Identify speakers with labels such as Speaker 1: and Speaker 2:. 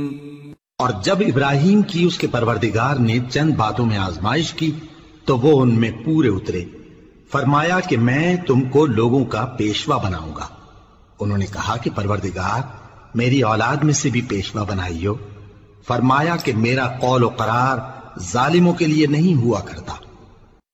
Speaker 1: और जब इब्राहिम की उसके परवरदिगार ने चंद बातों में आजमाइश की तो वो उनमें पूरे उतरे। फरमाया कि मैं तुमको लोगों का पेशवा बनाऊंगा। उन्होंने कहा कि परवरदिगार, मेरी औलाद में से भी पेशवा बनाइयो। फरमाया कि मेरा कौल और करार जालिमों के लिए नहीं हुआ करता।